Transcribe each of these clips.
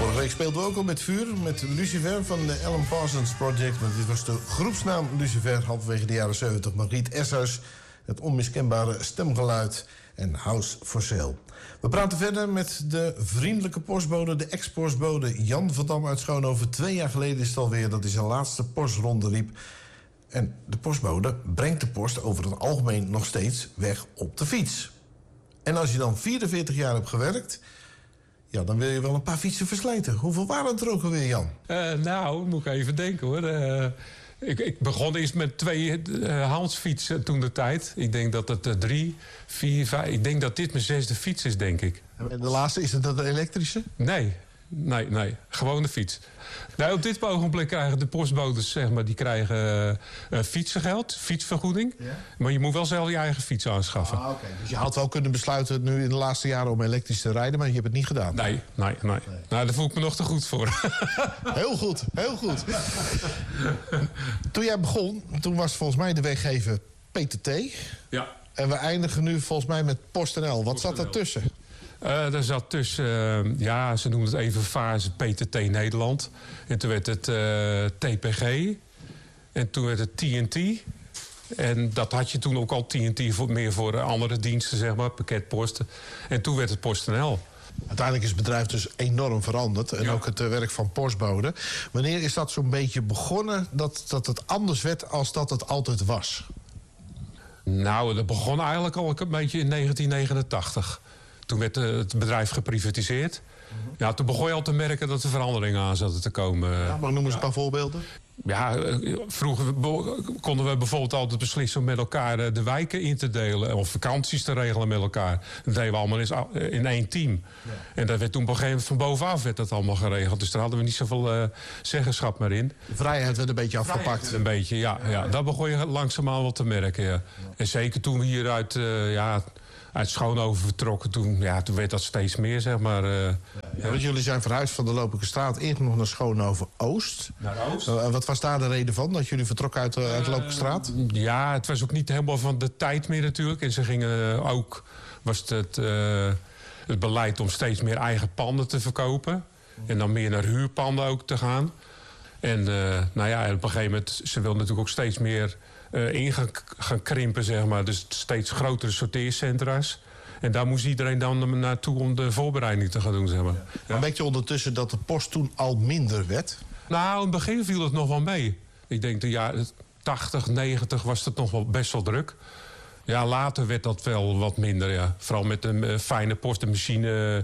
Vorige week speelden we ook al met vuur, met Lucifer van de Alan Parsons Project. Want dit was de groepsnaam Lucifer, halverwege de jaren 70. Margriet Essers, het onmiskenbare stemgeluid en House for Sale. We praten verder met de vriendelijke postbode, de ex-postbode Jan van Dam uit Schoonhoven. 2 jaar geleden is het alweer dat hij zijn laatste postronde liep. En de postbode brengt de post over het algemeen nog steeds weg op de fiets. En als je dan 44 jaar hebt gewerkt, ja, dan wil je wel een paar fietsen verslijten. Hoeveel waren het er ook alweer, Jan? Nou, moet ik even denken hoor. Ik begon eerst met 2 Hans-fietsen toen de tijd. Ik denk dat het 3, 4, 5... Ik denk dat dit mijn 6e fiets is, denk ik. En de laatste, is het dat de elektrische? Nee. Gewoon de fiets. Nou, op dit ogenblik krijgen de postbodes, zeg maar, die krijgen fietsengeld, fietsvergoeding. Ja? Maar je moet wel zelf je eigen fiets aanschaffen. Ah, okay. Dus je had wel kunnen besluiten nu in de laatste jaren om elektrisch te rijden, maar je hebt het niet gedaan. Nee. Nou, daar voel ik me nog te goed voor. Heel goed. Toen jij begon, toen was volgens mij de weggever PTT. Ja. En we eindigen nu volgens mij met PostNL. Wat zat daartussen? Er zat tussen, ze noemden het even vaas, PTT Nederland. En toen werd het TPG. En toen werd het TNT. En dat had je toen ook al, TNT, meer voor andere diensten, zeg maar, pakketposten. En toen werd het PostNL. Uiteindelijk is het bedrijf dus enorm veranderd. En ook het werk van postbode. Wanneer is dat zo'n beetje begonnen dat het anders werd als dat het altijd was? Nou, dat begon eigenlijk al een beetje in 1989. Toen werd het bedrijf geprivatiseerd. Ja, toen begon je al te merken dat er veranderingen aan zaten te komen. Ja, maar noem eens een paar voorbeelden. Ja, vroeger konden we bijvoorbeeld altijd beslissen om met elkaar de wijken in te delen. Of vakanties te regelen met elkaar. Dat deden we allemaal in 1 team. Ja. En dat werd toen op een gegeven moment van bovenaf werd dat allemaal geregeld. Dus daar hadden we niet zoveel zeggenschap meer in. De vrijheid werd een beetje afgepakt. Een beetje, ja. Dat begon je langzaamaan wel te merken, ja. En zeker toen we hier uit Schoonhoven vertrokken, toen werd dat steeds meer, zeg maar. Want jullie zijn verhuisd van de Lopelijke Straat eerst nog naar Schoonhoven-Oost. Naar Oost. Wat was daar de reden van, dat jullie vertrokken uit de Lopelijke Straat? Ja, het was ook niet helemaal van de tijd meer natuurlijk. En ze gingen ook, was het beleid om steeds meer eigen panden te verkopen. En dan meer naar huurpanden ook te gaan. En op een gegeven moment, ze wilden natuurlijk ook steeds meer gaan krimpen, zeg maar. Dus steeds grotere sorteercentra's. En daar moest iedereen dan naartoe om de voorbereiding te gaan doen, zeg maar. Ja. Maar merk je ondertussen dat de post toen al minder werd? Nou, in het begin viel het nog wel mee. Ik denk de jaren 80, 90 was het nog wel best wel druk. Ja, later werd dat wel wat minder, ja. Vooral met de fijne post, de machine,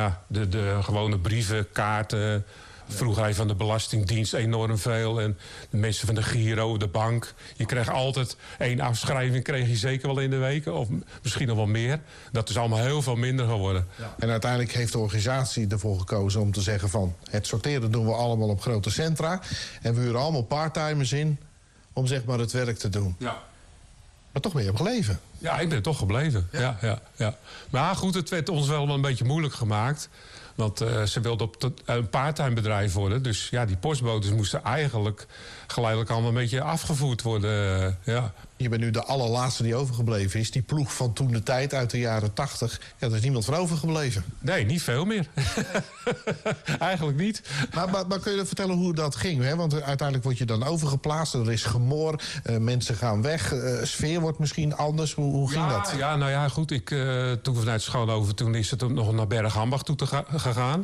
de gewone brieven, kaarten. Vroeger had je van de Belastingdienst enorm veel. En de mensen van de Giro, de bank. Je kreeg altijd 1 afschrijving, kreeg je zeker wel in de week. Of misschien nog wel meer. Dat is allemaal heel veel minder geworden. Ja. En uiteindelijk heeft de organisatie ervoor gekozen om te zeggen van, het sorteren doen we allemaal op grote centra. En we huren allemaal parttimers in om zeg maar het werk te doen. Ja. Maar toch ben je gebleven. Ja, ik ben toch gebleven. Ja. Maar goed, het werd ons wel een beetje moeilijk gemaakt. Want ze wilden een parttime bedrijf worden. Dus ja, die postbodes moesten eigenlijk geleidelijk allemaal een beetje afgevoerd worden. Ja. Je bent nu de allerlaatste die overgebleven is. Die ploeg van toen de tijd uit de jaren 80. Ja, er is niemand van overgebleven. Nee, niet veel meer. Eigenlijk niet. Maar kun je vertellen hoe dat ging? Hè? Want uiteindelijk word je dan overgeplaatst. Er is gemor. Mensen gaan weg. Sfeer wordt misschien anders. Hoe ging dat? Ja, nou ja, goed. Toen vanuit Schoonhoven, toen is het nog naar Bergambach toe gegaan.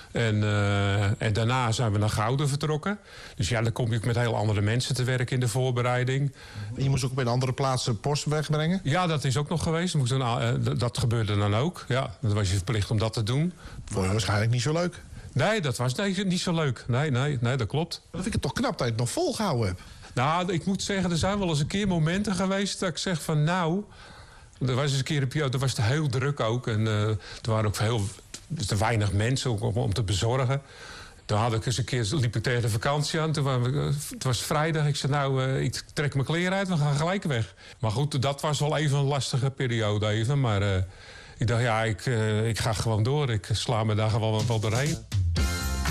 En daarna zijn we naar Gouden vertrokken. Dus ja, dan kom je ook met heel andere mensen te werken in de voorbereiding. En je moest ook op een andere plaats post wegbrengen? Ja, dat is ook nog geweest. Dat gebeurde dan ook. Ja, dan was je verplicht om dat te doen. Vond je waarschijnlijk niet zo leuk? Nee, dat was niet zo leuk. Nee, dat klopt. Dan vind ik het toch knap dat je het nog volgehouden hebt. Nou, ik moet zeggen, er zijn wel eens een keer momenten geweest dat ik zeg van nou, er was eens een keer een periode, was het heel druk ook. En er waren ook te weinig mensen om te bezorgen. Toen had ik eens een keer, liep ik tegen de vakantie aan. Het was vrijdag. Ik zei, nou, ik trek mijn kleren uit. We gaan gelijk weg. Maar goed, dat was wel even een lastige periode even. Maar ik dacht, ja, ik ga gewoon door. Ik sla me daar gewoon wel doorheen.